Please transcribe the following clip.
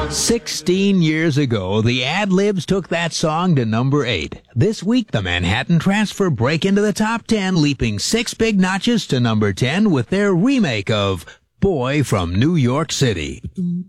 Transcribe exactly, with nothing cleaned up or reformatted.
Sixteen years ago, the Ad-Libs took that song to number eight. This week, the Manhattan Transfer break into the top ten, leaping six big notches to number ten with their remake of Boy from New York City.